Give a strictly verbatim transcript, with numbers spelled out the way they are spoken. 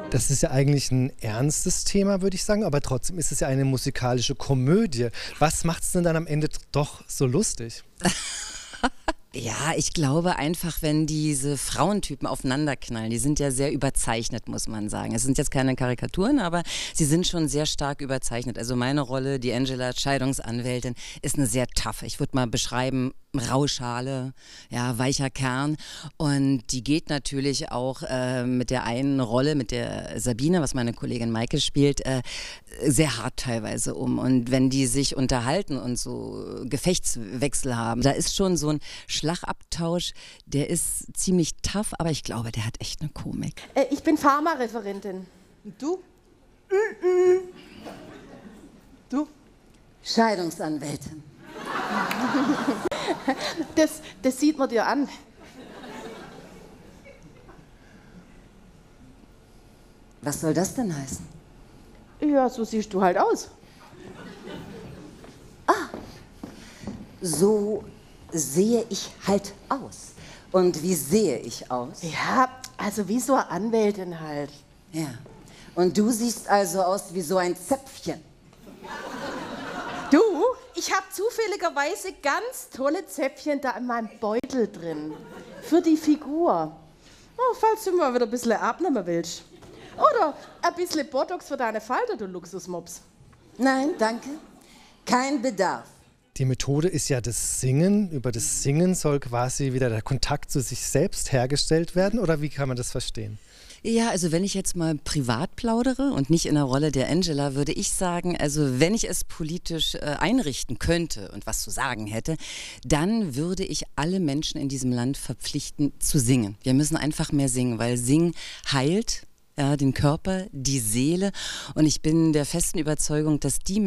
Das ist ja eigentlich ein ernstes Thema, würde ich sagen, aber trotzdem ist es ja eine musikalische Komödie. Was macht es denn dann am Ende doch so lustig? Ja, ich glaube einfach, wenn diese Frauentypen aufeinanderknallen, die sind ja sehr überzeichnet, muss man sagen. Es sind jetzt keine Karikaturen, aber sie sind schon sehr stark überzeichnet. Also meine Rolle, die Angela, Scheidungsanwältin, ist eine sehr taffe. Ich würde mal beschreiben, Rauschale, ja, weicher Kern. Und die geht natürlich auch äh, mit der einen Rolle, mit der Sabine, was meine Kollegin Maike spielt, äh, sehr hart teilweise um. Und wenn die sich unterhalten und so Gefechtswechsel haben, da ist schon so ein Schlagabtausch, der ist ziemlich tough, aber ich glaube, der hat echt eine Komik. Äh, ich bin Pharmareferentin. Und du? Mm-mm. Du? Scheidungsanwältin. Das, das sieht man dir an. Was soll das denn heißen? Ja, so siehst du halt aus. Ah, so sehe ich halt aus. Und wie sehe ich aus? Ja, also wie so eine Anwältin halt. Ja. Und du siehst also aus wie so ein Zäpfchen. Du? Ich habe zufälligerweise ganz tolle Zäpfchen da in meinem Beutel drin. Für die Figur. Oh, falls du mal wieder ein bisschen abnehmen willst. Oder ein bisschen Botox für deine Falter, du Luxusmops. Nein, danke. Kein Bedarf. Die Methode ist ja das Singen. Über das Singen soll quasi wieder der Kontakt zu sich selbst hergestellt werden. Oder wie kann man das verstehen? Ja, also wenn ich jetzt mal privat plaudere und nicht in der Rolle der Angela, würde ich sagen, also wenn ich es politisch äh, einrichten könnte und was zu sagen hätte, dann würde ich alle Menschen in diesem Land verpflichten zu singen. Wir müssen einfach mehr singen, weil Singen heilt ja, den Körper, die Seele. Und ich bin der festen Überzeugung, dass die